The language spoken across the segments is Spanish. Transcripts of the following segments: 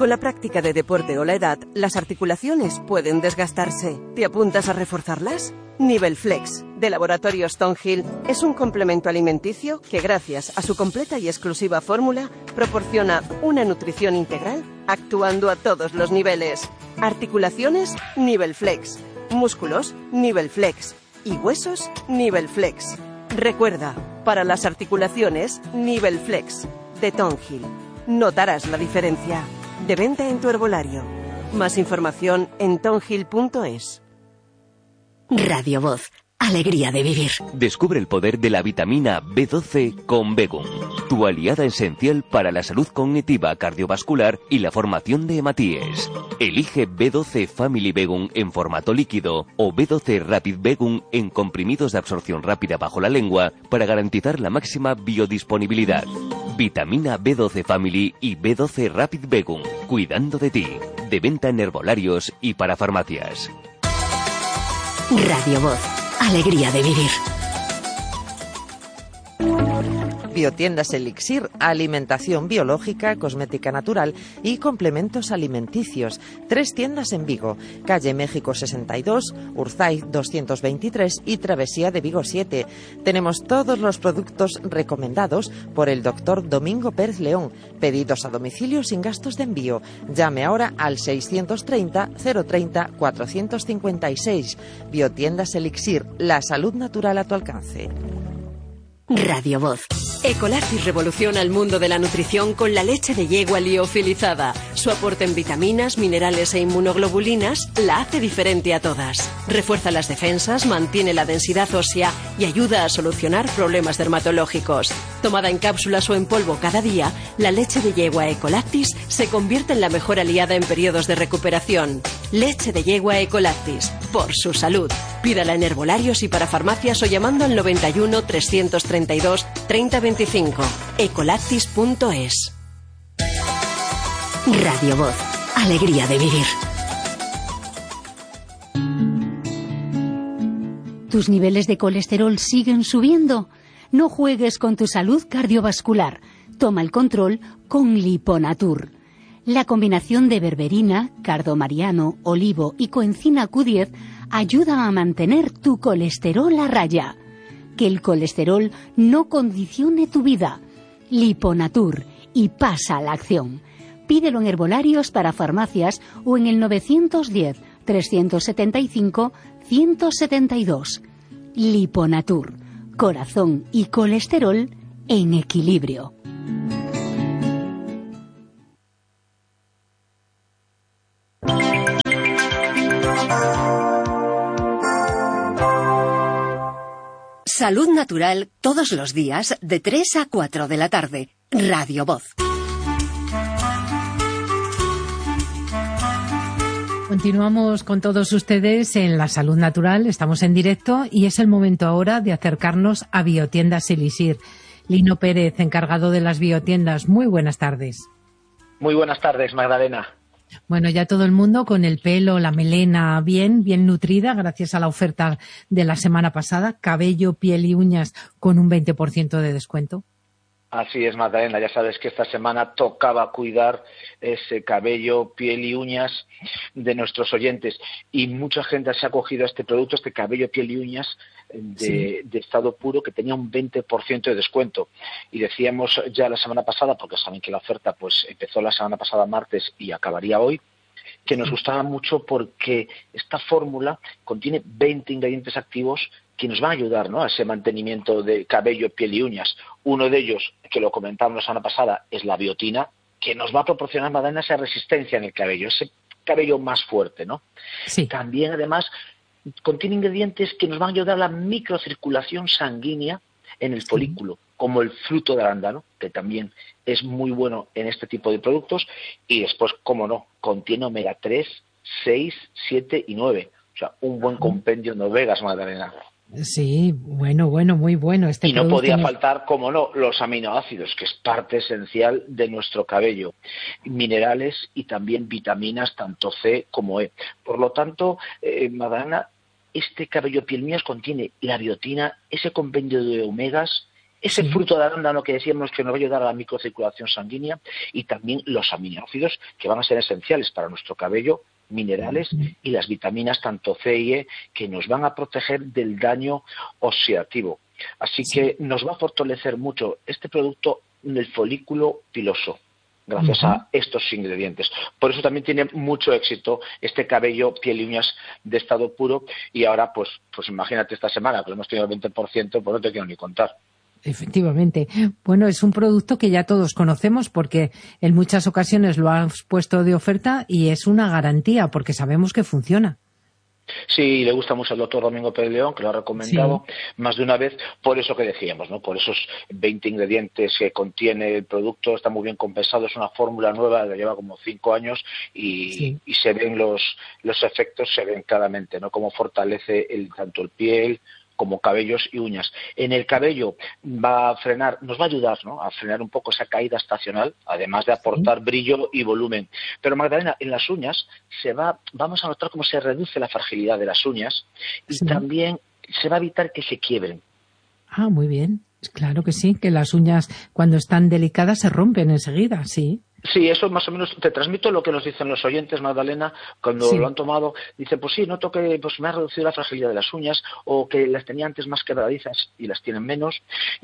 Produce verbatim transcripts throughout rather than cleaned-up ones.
Con la práctica de deporte o la edad, las articulaciones pueden desgastarse. ¿Te apuntas a reforzarlas? Nivelflex, de Laboratorios Tonhill, es un complemento alimenticio que, gracias a su completa y exclusiva fórmula, proporciona una nutrición integral actuando a todos los niveles. Articulaciones, Nivelflex. Músculos, Nivelflex. Y huesos, Nivelflex. Recuerda, para las articulaciones, Nivelflex, de Tonhill. Notarás la diferencia. De venta en tu herbolario. Más información en tonhill punto es. Radio Voz. Alegría de vivir. Descubre el poder de la vitamina B doce con Begum, tu aliada esencial para la salud cognitiva, cardiovascular y la formación de hematíes. Elige B doce Family Begum en formato líquido o B doce Rapid Begum en comprimidos de absorción rápida bajo la lengua para garantizar la máxima biodisponibilidad. Vitamina B doce Family y B doce Rapid Begum, cuidando de ti. De venta en herbolarios y para farmacias. Radio Voz. Alegría de vivir. Biotiendas Elixir, alimentación biológica, cosmética natural y complementos alimenticios. Tres tiendas en Vigo, calle México sesenta y dos, Urzaiz doscientos veintitrés y Travesía de Vigo siete. Tenemos todos los productos recomendados por el doctor Domingo Pérez León. Pedidos a domicilio sin gastos de envío. Llame ahora al seiscientos treinta, cero treinta, cuatrocientos cincuenta y seis. Biotiendas Elixir, la salud natural a tu alcance. Radio Voz. Ecolactis revoluciona el mundo de la nutrición con la leche de yegua liofilizada. Su aporte en vitaminas, minerales e inmunoglobulinas la hace diferente a todas. Refuerza las defensas, mantiene la densidad ósea y ayuda a solucionar problemas dermatológicos. Tomada en cápsulas o en polvo cada día, la leche de yegua Ecolactis se convierte en la mejor aliada en periodos de recuperación. Leche de yegua Ecolactis, por su salud. Pídala en herbolarios y para farmacias o llamando al noventa y uno, trescientos treinta y dos, treinta veinticinco. ecolactis punto es. Radio Voz. Alegría de vivir. ¿Tus niveles de colesterol siguen subiendo? No juegues con tu salud cardiovascular. Toma el control con Liponatur. La combinación de berberina, cardomariano, olivo y coenzima Q diez ayuda a mantener tu colesterol a raya. Que el colesterol no condicione tu vida. Liponatur, y pasa a la acción. Pídelo en herbolarios para farmacias o en el novecientos diez, trescientos setenta y cinco, ciento setenta y dos. Liponatur, corazón y colesterol en equilibrio. Salud natural todos los días de tres a cuatro de la tarde. Radio Voz. Continuamos con todos ustedes en la Salud Natural, estamos en directo y es el momento ahora de acercarnos a Biotiendas Elixir. Lino Pérez, encargado de las biotiendas, muy buenas tardes. Muy buenas tardes, Magdalena. Bueno, ya todo el mundo con el pelo, la melena bien, bien nutrida, gracias a la oferta de la semana pasada, cabello, piel y uñas con un veinte por ciento de descuento. Así es, Magdalena, ya sabes que esta semana tocaba cuidar ese cabello, piel y uñas de nuestros oyentes. Y mucha gente se ha cogido a este producto, este cabello, piel y uñas de, sí. de estado puro, que tenía un veinte por ciento de descuento. Y decíamos ya la semana pasada, porque saben que la oferta pues empezó la semana pasada martes y acabaría hoy, que nos gustaba mucho porque esta fórmula contiene veinte ingredientes activos que nos van a ayudar, ¿no?, a ese mantenimiento de cabello, piel y uñas. Uno de ellos, que lo comentábamos la semana pasada, es la biotina, que nos va a proporcionar, Madonna, esa resistencia en el cabello, ese cabello más fuerte, ¿no? Sí. También, además, contiene ingredientes que nos van a ayudar a la microcirculación sanguínea en el folículo, como el fruto de arándano, que también es muy bueno en este tipo de productos. Y después, cómo no, contiene omega tres, seis, siete y nueve. O sea, un buen compendio de omegas, Magdalena. Sí, bueno, bueno, muy bueno. Este y no podía nos... faltar, como no, los aminoácidos, que es parte esencial de nuestro cabello, minerales y también vitaminas, tanto C como E. Por lo tanto, eh, Magdalena, este cabello piel mías contiene la biotina, ese compendio de omegas, ese Sí. fruto de arándano que decíamos que nos va a ayudar a la microcirculación sanguínea, y también los aminoácidos que van a ser esenciales para nuestro cabello, minerales y las vitaminas tanto C y E que nos van a proteger del daño oxidativo. Así Sí. que nos va a fortalecer mucho este producto en el folículo piloso, gracias Ujú. a estos ingredientes. Por eso también tiene mucho éxito este cabello, piel y uñas de estado puro. Y ahora, pues, pues imagínate esta semana, pues hemos tenido el veinte por ciento, pues no te quiero ni contar. Efectivamente. Bueno, es un producto que ya todos conocemos porque en muchas ocasiones lo has puesto de oferta y es una garantía porque sabemos que funciona. Sí, le gusta mucho al doctor Domingo Pérez León, que lo ha recomendado más de una vez, por eso que decíamos, ¿no? Por esos veinte ingredientes que contiene el producto, está muy bien compensado, es una fórmula nueva, que lleva como cinco años y, Sí. y se ven los, los efectos, se ven claramente, ¿no? Cómo fortalece el, tanto el piel como cabellos y uñas. En el cabello va a frenar, nos va a ayudar, ¿no?, a frenar un poco esa caída estacional, además de aportar sí. brillo y volumen. Pero Magdalena, en las uñas se va, vamos a notar cómo se reduce la fragilidad de las uñas y sí. también se va a evitar que se quiebren. Ah, muy bien. Claro que sí, que las uñas cuando están delicadas se rompen enseguida, sí. Sí, eso más o menos te transmito lo que nos dicen los oyentes, Magdalena, cuando sí. lo han tomado. Dicen, pues sí, noto que pues me ha reducido la fragilidad de las uñas, o que las tenía antes más quebradizas y las tienen menos.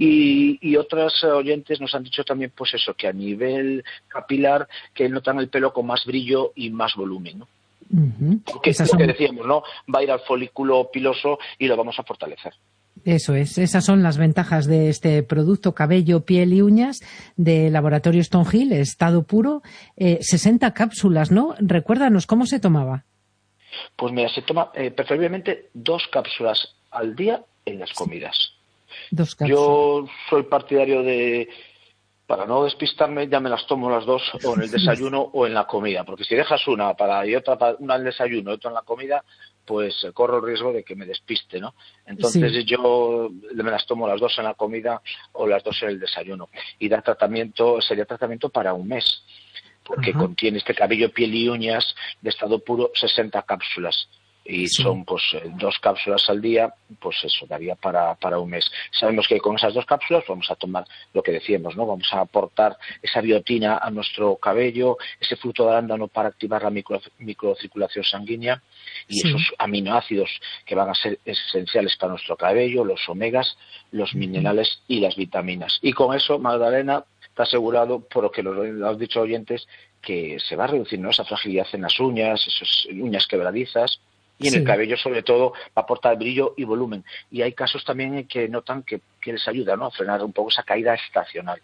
Y, y otras oyentes nos han dicho también, pues eso, que a nivel capilar, que notan el pelo con más brillo y más volumen, ¿no? Uh-huh. Porque es lo que decíamos, ¿no? Va a ir al folículo piloso y lo vamos a fortalecer. Eso es, esas son las ventajas de este producto cabello, piel y uñas de Laboratorio Stonehill, estado puro, eh, sesenta cápsulas, ¿no? Recuérdanos, ¿cómo se tomaba? Pues mira, se toma eh, preferiblemente dos cápsulas al día en las comidas. Dos cápsulas. Yo soy partidario de, para no despistarme, ya me las tomo las dos o en el desayuno o en la comida, porque si dejas una para y otra para, una al desayuno y otra en la comida, pues corro el riesgo de que me despiste, ¿no? Entonces sí. yo me las tomo las dos en la comida o las dos en el desayuno. Y da tratamiento, sería tratamiento para un mes, porque Ajá. contiene este cabello, piel y uñas de estado puro, sesenta cápsulas. Y sí. son pues dos cápsulas al día, pues eso daría para, para un mes. Sabemos que con esas dos cápsulas vamos a tomar lo que decíamos, ¿no? Vamos a aportar esa biotina a nuestro cabello, ese fruto de arándano para activar la micro, microcirculación sanguínea y sí. esos aminoácidos que van a ser esenciales para nuestro cabello, los omegas, los uh-huh. minerales y las vitaminas. Y con eso, Magdalena, está asegurado, por lo que los han dicho oyentes, que se va a reducir, ¿no?, esa fragilidad en las uñas, esas uñas quebradizas. Y en sí. el cabello, sobre todo, va a aportar brillo y volumen. Y hay casos también que notan que, que les ayuda, ¿no?, a frenar un poco esa caída estacional.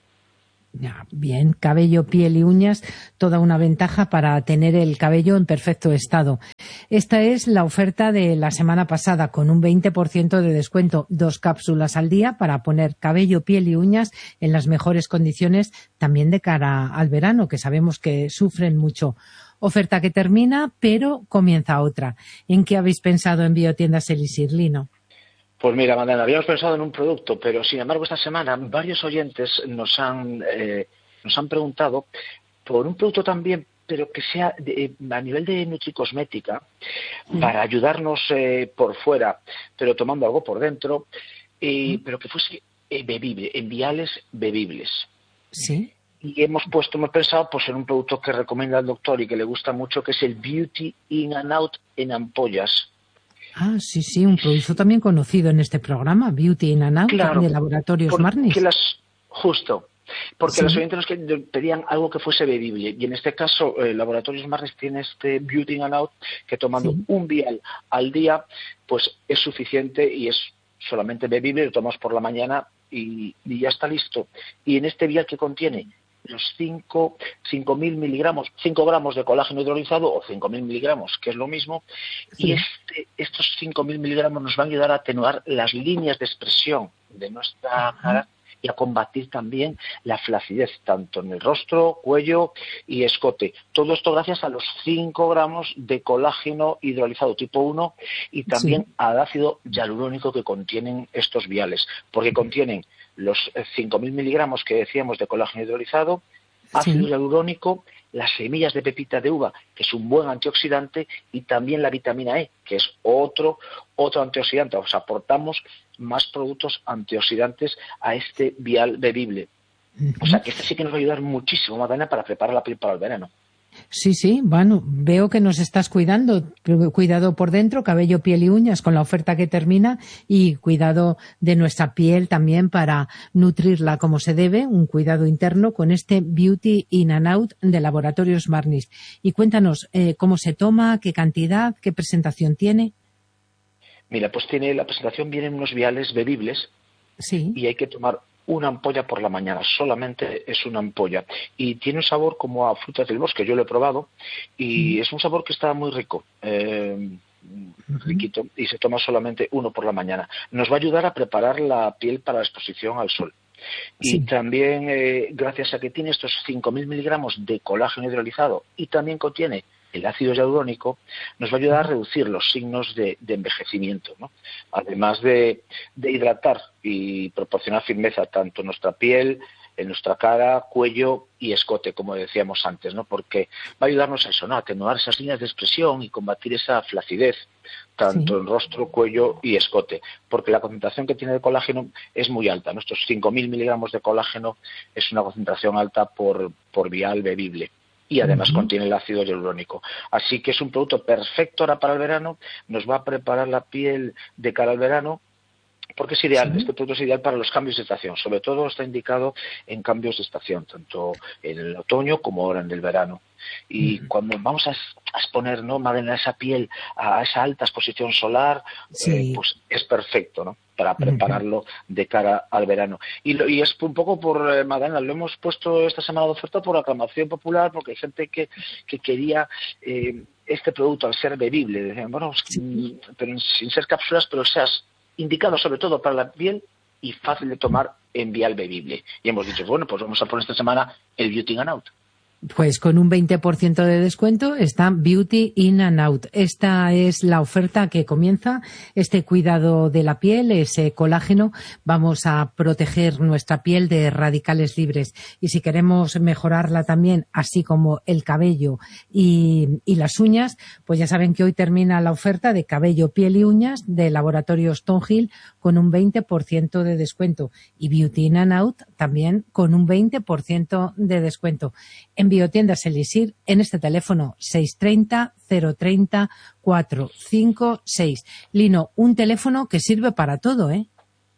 Ya, bien, cabello, piel y uñas, toda una ventaja para tener el cabello en perfecto estado. Esta es la oferta de la semana pasada, con un veinte por ciento de descuento, dos cápsulas al día para poner cabello, piel y uñas en las mejores condiciones, también de cara al verano, que sabemos que sufren mucho. Oferta que termina, pero comienza otra. ¿En qué habéis pensado en Biotiendas Elixir, Lino? Pues mira, Magdalena, habíamos pensado en un producto, pero sin embargo esta semana varios oyentes nos han eh, nos han preguntado por un producto también, pero que sea de, a nivel de nutricosmética, mm. para ayudarnos eh, por fuera, pero tomando algo por dentro, eh, mm. pero que fuese eh, bebible, en viales bebibles. Sí. Y hemos puesto, hemos pensado pues en un producto que recomienda el doctor y que le gusta mucho, que es el Beauty In and Out en ampollas. Ah, sí, sí, un producto también conocido en este programa, Beauty In and Out, claro, de Laboratorios Marnis. Las, justo, porque sí. los oyentes nos pedían algo que fuese bebible, y en este caso eh, Laboratorios Marnis tiene este Beauty In and Out, que tomando sí. un vial al día, pues es suficiente y es solamente bebible, lo tomas por la mañana y, y ya está listo. Y en este vial que contiene los cinco mil miligramos, cinco gramos de colágeno hidrolizado o cinco mil miligramos, que es lo mismo, sí. y este, estos cinco mil miligramos nos van a ayudar a atenuar las líneas de expresión de nuestra Ajá. cara y a combatir también la flacidez, tanto en el rostro, cuello y escote. Todo esto gracias a los cinco gramos de colágeno hidrolizado tipo uno y también sí. al ácido hialurónico que contienen estos viales, porque contienen los cinco mil miligramos que decíamos de colágeno hidrolizado, ácido Sí. hialurónico, las semillas de pepita de uva, que es un buen antioxidante, y también la vitamina E, que es otro, otro antioxidante. O sea, aportamos más productos antioxidantes a este vial bebible. O sea, que este sí que nos va a ayudar muchísimo, Magdalena, para preparar la piel para el verano. Sí, sí, bueno, veo que nos estás cuidando. Cuidado por dentro, cabello, piel y uñas con la oferta que termina, y cuidado de nuestra piel también para nutrirla como se debe, un cuidado interno con este Beauty In and Out de Laboratorios Marnis. Y cuéntanos, eh, ¿cómo se toma, qué cantidad, qué presentación tiene? Mira, pues tiene la presentación, vienen unos viales bebibles Sí. y hay que tomar una ampolla por la mañana, solamente es una ampolla. Y tiene un sabor como a frutas del bosque, yo lo he probado, y es un sabor que está muy rico, eh, riquito, y se toma solamente uno por la mañana. Nos va a ayudar a preparar la piel para la exposición al sol. Y Sí. también, eh, gracias a que tiene estos cinco mil miligramos de colágeno hidrolizado y también contiene el ácido hialurónico, nos va a ayudar a reducir los signos de, de envejecimiento, ¿no? Además de, de hidratar y proporcionar firmeza tanto en nuestra piel, en nuestra cara, cuello y escote, como decíamos antes, ¿no? Porque va a ayudarnos a eso, ¿no? A atenuar esas líneas de expresión y combatir esa flacidez, tanto Sí. en rostro, cuello y escote, porque la concentración que tiene de colágeno es muy alta. Nuestros cinco mil miligramos de colágeno es una concentración alta por, por vial bebible. Y además Ujú. contiene el ácido hialurónico. Así que es un producto perfecto ahora para el verano, nos va a preparar la piel de cara al verano, porque es ideal, Sí. este producto es ideal para los cambios de estación, sobre todo está indicado en cambios de estación, tanto en el otoño como ahora en el verano. Y Ujú. cuando vamos a, a exponer, ¿no?, Madalena, esa piel a esa alta exposición solar, Sí. eh, pues es perfecto, ¿no?, para prepararlo de cara al verano. Y, lo, y es un poco por, eh, Madalena, lo hemos puesto esta semana de oferta por aclamación popular, porque hay gente que, que quería eh, este producto al ser bebible. Decían, bueno, Sí. pero sin ser cápsulas, pero seas indicado sobre todo para la piel y fácil de tomar en vial bebible. Y hemos dicho, bueno, pues vamos a poner esta semana el Beauty In and Out. Pues con un veinte por ciento de descuento está Beauty In and Out. Esta es la oferta que comienza, este cuidado de la piel, ese colágeno. Vamos a proteger nuestra piel de radicales libres. Y si queremos mejorarla también, así como el cabello y, y las uñas, pues ya saben que hoy termina la oferta de cabello, piel y uñas de Laboratorios Stonehill con un veinte por ciento de descuento. Y Beauty In and Out también con un veinte por ciento de descuento. En Biotiendas Elixir, en este teléfono seis tres cero, cero tres cero, cuatro cinco seis. Lino, un teléfono que sirve para todo, ¿eh?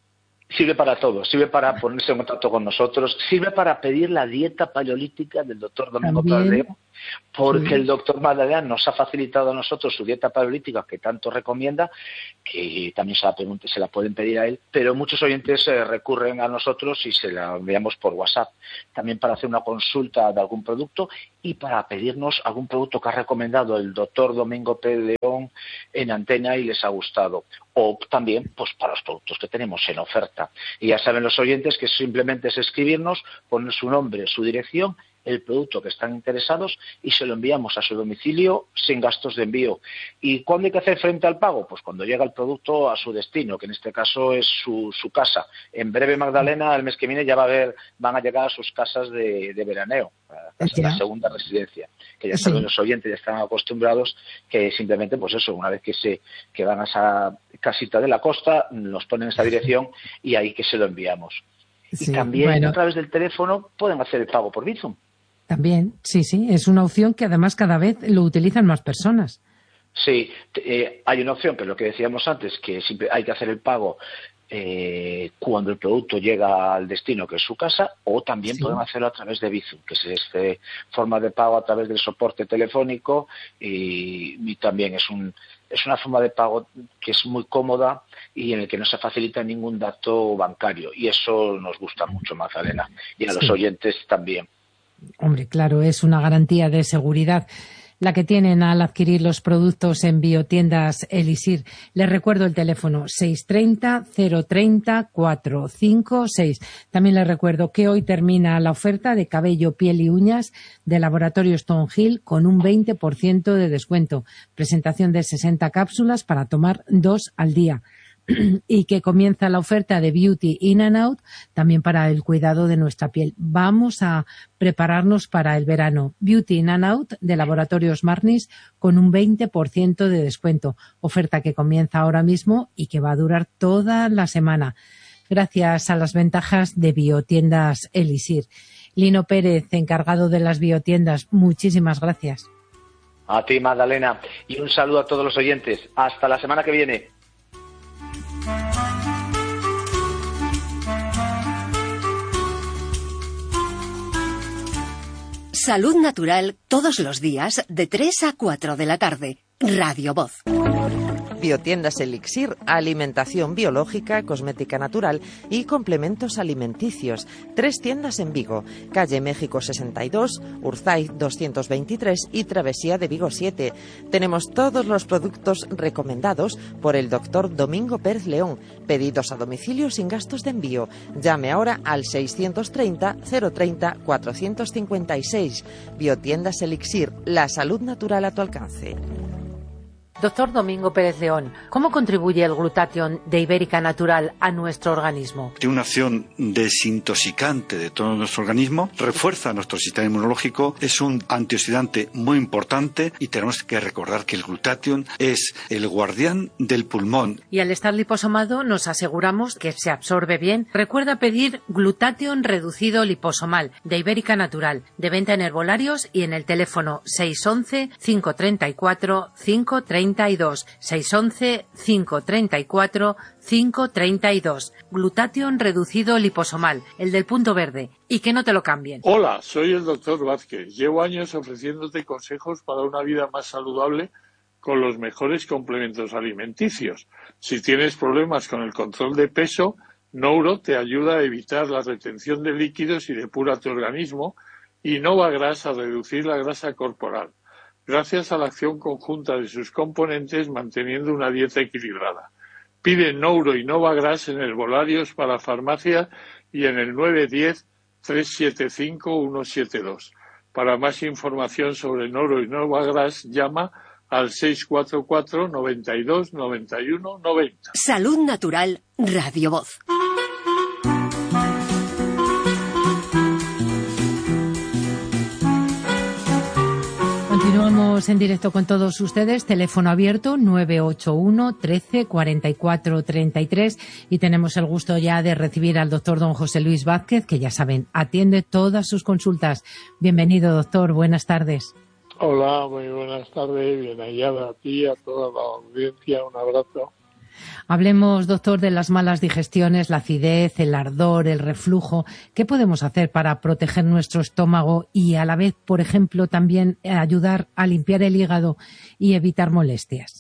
Sirve para todo, sirve para ponerse en contacto con nosotros, sirve para pedir la dieta paleolítica del doctor Domingo Pérez de León, porque Sí. el doctor Magdalena nos ha facilitado a nosotros su dieta paleolítica que tanto recomienda, que también se la, pregunte, se la pueden pedir a él, pero muchos oyentes eh, recurren a nosotros y se la enviamos por WhatsApp, también para hacer una consulta de algún producto y para pedirnos algún producto que ha recomendado el doctor Domingo Pérez de León en antena y les ha gustado, o también pues para los productos que tenemos en oferta. Y ya saben los oyentes que simplemente es escribirnos, poner su nombre, su dirección, el producto que están interesados y se lo enviamos a su domicilio sin gastos de envío. ¿Y cuándo hay que hacer frente al pago? Pues cuando llega el producto a su destino, que en este caso es su, su casa. En breve, Magdalena, el mes que viene ya va a haber, van a llegar a sus casas de, de veraneo, a la segunda residencia, que ya saben Sí. los oyentes, ya están acostumbrados que simplemente, pues eso, una vez que se que van a esa casita de la costa, nos ponen esa dirección y ahí que se lo enviamos. Sí, Y también bueno. a través del teléfono pueden hacer el pago por Bizum. También, sí, sí, es una opción que además cada vez lo utilizan más personas. Sí, eh, hay una opción que es lo que decíamos antes, que siempre hay que hacer el pago eh, cuando el producto llega al destino, que es su casa, o también Sí. pueden hacerlo a través de Bizum, que es esta forma de pago a través del soporte telefónico y, y también es un es una forma de pago que es muy cómoda y en el que no se facilita ningún dato bancario y eso nos gusta mucho, Magdalena, y a Sí. los oyentes también. Hombre, claro, es una garantía de seguridad la que tienen al adquirir los productos en Biotiendas Elixir. Les recuerdo el teléfono seis tres cero, cero tres cero, cuatro cinco seis. También les recuerdo que hoy termina la oferta de cabello, piel y uñas de Laboratorio Stonehill con un veinte por ciento de descuento. Presentación de sesenta cápsulas para tomar dos al día. y que comienza la oferta de Beauty In and Out también para el cuidado de nuestra piel. Vamos a prepararnos para el verano. Beauty In and Out de Laboratorios Marnis con un veinte por ciento de descuento. Oferta que comienza ahora mismo y que va a durar toda la semana. Gracias a las ventajas de Biotiendas Elixir. Lino Pérez, encargado de las biotiendas, muchísimas gracias. A ti, Magdalena, y un saludo a todos los oyentes. Hasta la semana que viene. Salud Natural todos los días de tres a cuatro de la tarde. Radio Voz. Biotiendas Elixir, alimentación biológica, cosmética natural y complementos alimenticios. Tres tiendas en Vigo, calle México sesenta y dos, Urzaiz doscientos veintitrés y Travesía de Vigo siete. Tenemos todos los productos recomendados por el doctor Domingo Pérez León. Pedidos a domicilio sin gastos de envío. Llame ahora al seiscientos treinta, cero treinta, cuatrocientos cincuenta y seis. Biotiendas Elixir, la salud natural a tu alcance. Doctor Domingo Pérez León, ¿cómo contribuye el glutatión de Ibérica Natural a nuestro organismo? Tiene una acción desintoxicante de todo nuestro organismo, refuerza nuestro sistema inmunológico, es un antioxidante muy importante y tenemos que recordar que el glutatión es el guardián del pulmón. Y al estar liposomado nos aseguramos que se absorbe bien. Recuerda pedir glutatión reducido liposomal de Ibérica Natural, de venta en herbolarios y en el teléfono seis once, cinco treinta y cuatro, cinco treinta y dos, seis once, cinco treinta y cuatro, cinco treinta y dos. Glutatión reducido liposomal, el del punto verde, y que no te lo cambien. Hola, soy el doctor Vázquez. Llevo años ofreciéndote consejos para una vida más saludable con los mejores complementos alimenticios. Si tienes problemas con el control de peso, Nouro te ayuda a evitar la retención de líquidos y depura tu organismo, y Novagras a reducir la grasa corporal, gracias a la acción conjunta de sus componentes manteniendo una dieta equilibrada. Pide Nouro y Novagras en herbolarios para farmacia y en el nueve uno cero, tres siete cinco, uno siete dos. Para más información sobre Nouro y Novagras, llama al seis cuatro cuatro, noventa y dos, noventa y uno, noventa. Salud Natural, Radio Voz. Continuamos en directo con todos ustedes, teléfono abierto nueve ocho uno, trece, cuarenta y cuatro, treinta y tres, y tenemos el gusto ya de recibir al doctor don José Luis Vázquez, que ya saben, atiende todas sus consultas. Bienvenido, doctor, buenas tardes. Hola, muy buenas tardes, bien hallada a ti, a toda la audiencia, un abrazo. Hablemos, doctor, de las malas digestiones, la acidez, el ardor, el reflujo. ¿Qué podemos hacer para proteger nuestro estómago y a la vez, por ejemplo, también ayudar a limpiar el hígado y evitar molestias?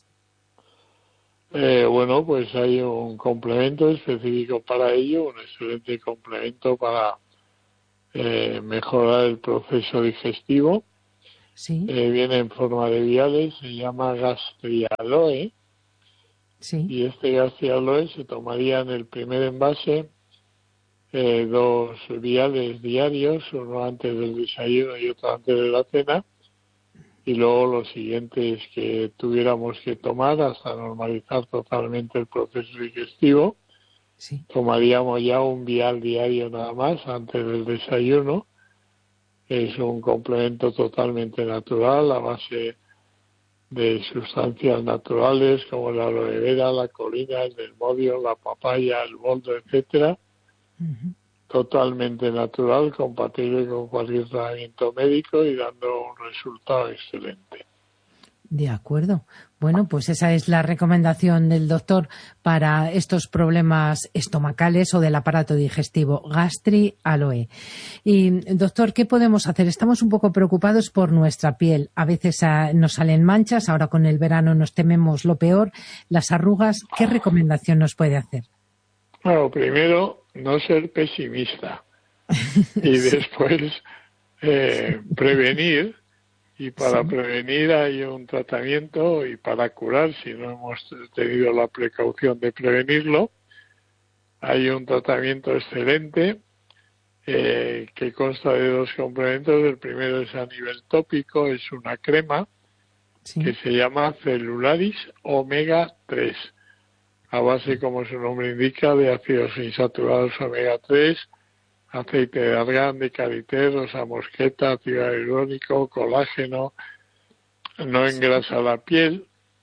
Eh, bueno, pues hay un complemento específico para ello, un excelente complemento para eh, mejorar el proceso digestivo. Sí. Eh, viene en forma de viales, se llama Gastrialoe. Sí. Y este Gastrialoe se tomaría en el primer envase eh, dos viales diarios, uno antes del desayuno y otro antes de la cena, y luego los siguientes que tuviéramos que tomar hasta normalizar totalmente el proceso digestivo. Sí. Tomaríamos ya un vial diario nada más antes del desayuno. Es un complemento totalmente natural a base de sustancias naturales como la aloe vera, la colina, el desmodio, la papaya, el boldo, etcétera. Uh-huh. Totalmente natural, compatible con cualquier tratamiento médico y dando un resultado excelente. De acuerdo. Bueno, pues esa es la recomendación del doctor para estos problemas estomacales o del aparato digestivo, Gastrialoe. Y, doctor, ¿qué podemos hacer? Estamos un poco preocupados por nuestra piel. A veces uh, nos salen manchas, ahora con el verano nos tememos lo peor, las arrugas. ¿Qué recomendación nos puede hacer? Bueno, primero, no ser pesimista y sí. después eh, prevenir. Y para sí. prevenir hay un tratamiento y para curar, si no hemos tenido la precaución de prevenirlo, hay un tratamiento excelente eh, que consta de dos complementos. El primero es a nivel tópico, es una crema sí. que se llama Celularis Omega tres. a base, como su nombre indica, de ácidos insaturados omega tres, aceite de argán, de karité, rosa mosqueta, ácido hialurónico, colágeno, no engrasa la piel,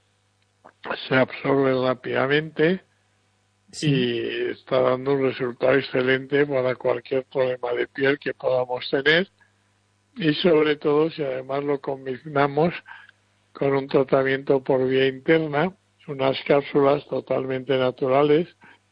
se absorbe rápidamente sí. y está dando un resultado excelente para cualquier problema de piel que podamos tener, y sobre todo si además lo combinamos con un tratamiento por vía interna, unas cápsulas totalmente naturales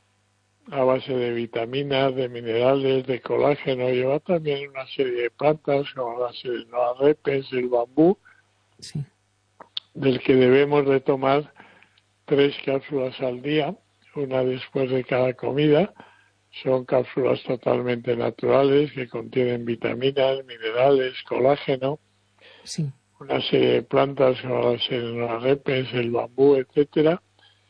a base de vitaminas, de minerales, de colágeno. Lleva también una serie de plantas como la Serenoa repens, el bambú, sí. del que debemos de tomar tres cápsulas al día, una después de cada comida. Son cápsulas totalmente naturales que contienen vitaminas, minerales, colágeno, sí. una serie de plantas como la Serenoa repens, el bambú, etcétera.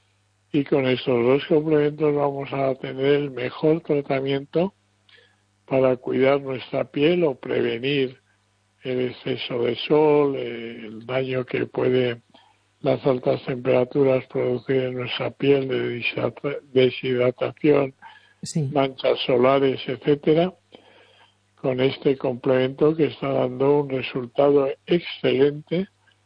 Y con estos dos complementos vamos a tener el mejor tratamiento para cuidar nuestra piel o prevenir el exceso de sol, el daño que puede las altas temperaturas producir en nuestra piel de deshidratación, sí. manchas solares, etcétera. Con este complemento que está dando un resultado excelente,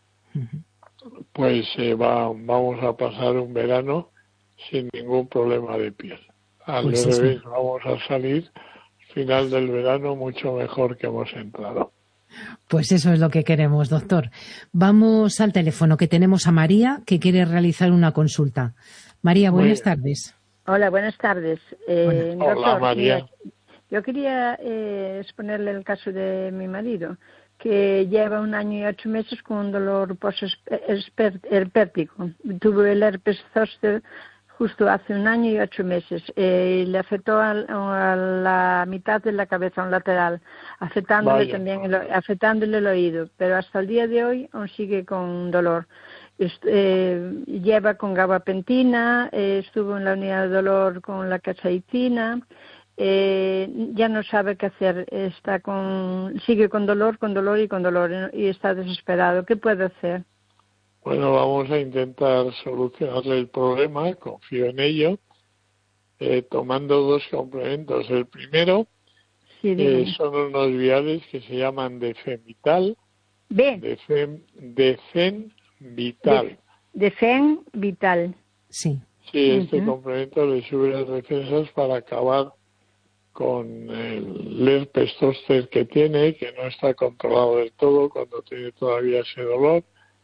uh-huh. pues eh, va, vamos a pasar un verano sin ningún problema de piel. Al pues revés, sí. vamos a salir al final del verano mucho mejor que hemos entrado. Pues eso es lo que queremos, doctor. Vamos al teléfono, que tenemos a María, que quiere realizar una consulta. María, buenas tardes. Hola, buenas tardes. Eh, Hola, doctor, María. Mira, yo quería eh, exponerle el caso de mi marido, que lleva un año y ocho meses con un dolor post-herpético. Tuvo el herpes zóster justo hace un año y ocho meses. Eh, y le afectó a, a la mitad de la cabeza, a un lateral, afectándole Vaya. también el, afectándole el oído. Pero hasta el día de hoy aún sigue con dolor. Est, eh, lleva con gabapentina, eh, estuvo en la unidad de dolor con la capsaicina. Eh, ya no sabe qué hacer. Está con, sigue con dolor, con dolor y con dolor y está desesperado. ¿Qué puede hacer? Bueno, vamos a intentar solucionarle el problema, confío en ello, eh, tomando dos complementos. El primero sí, eh, son unos viales que se llaman Defenvital. ¿B? Defen, Defenvital. De, Defenvital. Sí. Sí, este uh-huh. complemento le sube las defensas para acabar con el herpes zóster que tiene, que no está controlado del todo cuando tiene todavía ese dolor.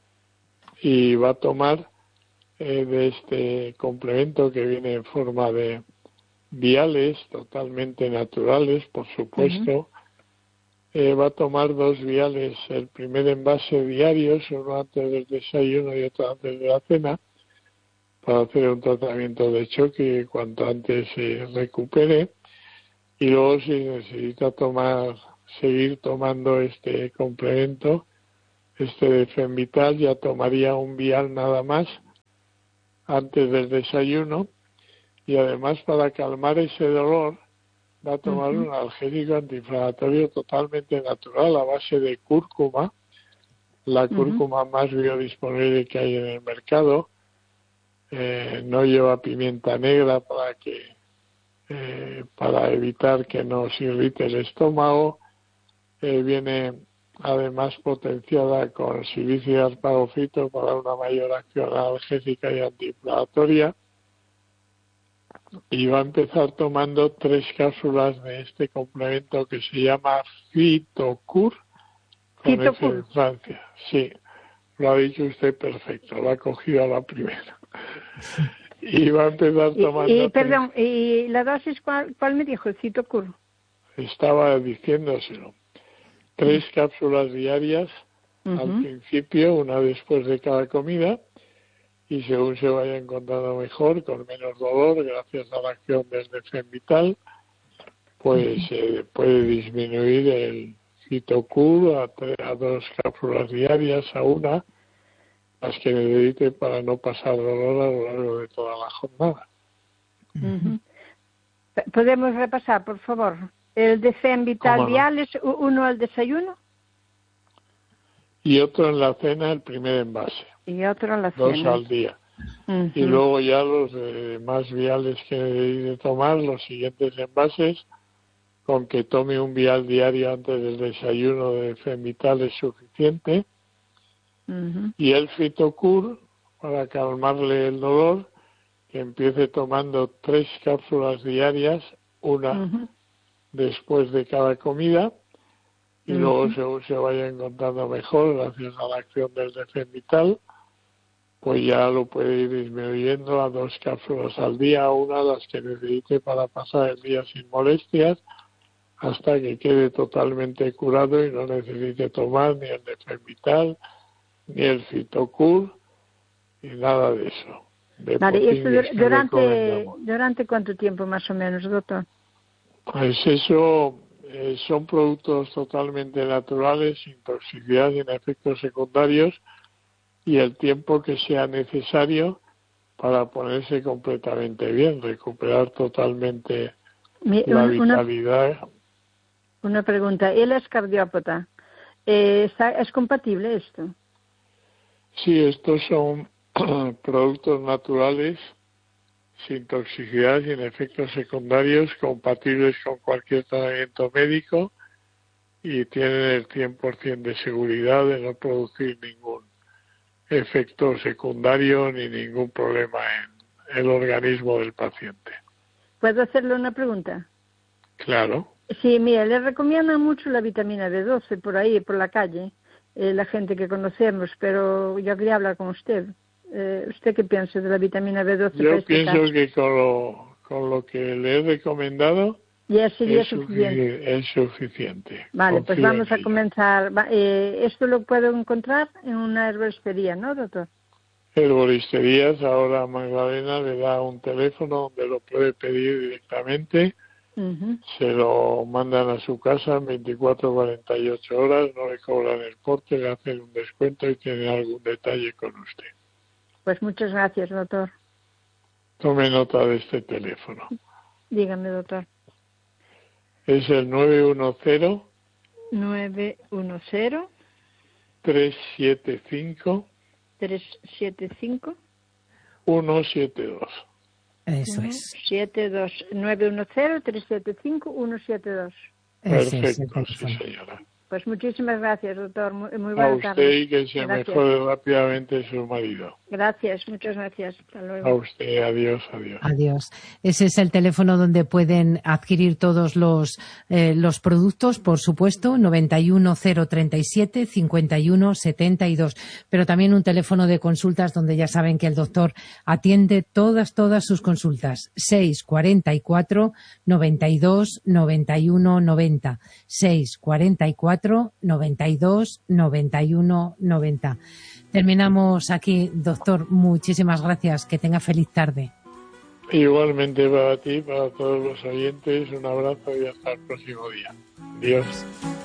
Y va a tomar eh, de este complemento que viene en forma de viales totalmente naturales, por supuesto. Uh-huh. Eh, va a tomar dos viales, el primer envase diarios, uno antes del desayuno y otro antes de la cena, para hacer un tratamiento de choque y cuanto antes se recupere. Y luego, si necesita tomar, seguir tomando este complemento, este Defenvital, ya tomaría un vial nada más antes del desayuno, y además para calmar ese dolor va a tomar uh-huh. un analgésico antiinflamatorio totalmente natural a base de cúrcuma, la cúrcuma uh-huh. más biodisponible que hay en el mercado. Eh, no lleva pimienta negra para que eh, para evitar que nos irrite el estómago. Eh, viene además potenciada con silicio y asparagofito para una mayor acción analgésica y antiinflamatoria, y va a empezar tomando tres cápsulas de este complemento que se llama Phytocur, con F en Francia. Sí, lo ha dicho usted perfecto, lo ha cogido a la primera. Y va a empezar tomando... Y, y perdón, ¿y la dosis cuál, cuál me dijo? Phytocur. Estaba diciéndoselo. Tres cápsulas diarias uh-huh. al principio, una después de cada comida, y según se vaya encontrando mejor, con menos dolor, gracias a la acción del Defenvital, pues uh-huh. eh, puede disminuir el Phytocur a, a dos cápsulas diarias, a una, las que necesite para no pasar dolor a lo largo de toda la jornada. Uh-huh. ¿Podemos repasar, por favor? El Defenvital vial es uno al desayuno. Y otro en la cena, el primer envase. Y otro en la Dos cena. al día. Uh-huh. Y luego ya los eh, más viales que debe tomar, los siguientes envases, con que tome un vial diario antes del desayuno de Femvital es suficiente. Uh-huh. Y el Fitocur, para calmarle el dolor, que empiece tomando tres cápsulas diarias, una uh-huh. después de cada comida, y uh-huh. luego según se vaya encontrando mejor gracias a la acción del Femvital, pues ya lo puede ir disminuyendo a dos cápsulas al día, una de las que necesite para pasar el día sin molestias, hasta que quede totalmente curado y no necesite tomar ni el Femvital, ni el Fitocur, ni nada de eso. De vale, ¿y esto durante, durante cuánto tiempo más o menos, doctor? Pues eso eh, son productos totalmente naturales, sin toxicidad, sin efectos secundarios, y el tiempo que sea necesario para ponerse completamente bien, recuperar totalmente Mi, la una, vitalidad. Una pregunta, él es cardiópata, eh, ¿es compatible esto? Sí, estos son productos naturales, sin toxicidad, sin efectos secundarios, compatibles con cualquier tratamiento médico y tienen el cien por ciento de seguridad de no producir ningún efecto secundario ni ningún problema en el organismo del paciente. ¿Puedo hacerle una pregunta? Claro. Sí, mira, le recomiendan mucho la vitamina B doce por ahí, por la calle, eh, la gente que conocemos, pero yo quería hablar con usted. Eh, ¿Usted qué piensa de la vitamina B doce? Yo pienso caso? que con lo, con lo que le he recomendado ya sería es, suficiente. es suficiente. Vale, Confío pues vamos a ello. comenzar. Eh, esto lo puedo encontrar en una herboristería, ¿no, doctor? Herboristerías, ahora Magdalena le da un teléfono donde lo puede pedir directamente. Uh-huh. Se lo mandan a su casa en veinticuatro a cuarenta y ocho horas, no le cobran el porte, le hacen un descuento y tiene algún detalle con usted. Pues muchas gracias, doctor. Tome nota de este teléfono. Dígame, doctor. Es el nueve uno cero nueve uno cero tres siete cinco tres siete cinco uno siete dos. Eso es. siete dos nueve uno cero tres siete cinco uno siete dos. Perfecto, sí, señora. Pues muchísimas gracias, doctor. Muy, muy buena tarde. A usted y que se gracias. Mejore rápidamente su marido. Gracias, muchas gracias. Hasta luego. A usted, adiós, adiós. Adiós. Ese es el teléfono donde pueden adquirir todos los eh, los productos, por supuesto, noventa y uno cero treinta y siete cincuenta y uno setenta y dos. Pero también un teléfono de consultas donde ya saben que el doctor atiende todas, todas sus consultas. seis cuarenta y cuatro noventa y dos noventa y uno noventa. seis cuarenta y cuatro noventa y dos noventa y uno noventa. Terminamos aquí, doctor. Muchísimas gracias. Que tenga feliz tarde. Igualmente para ti, para todos los oyentes, un abrazo y hasta el próximo día. Adiós.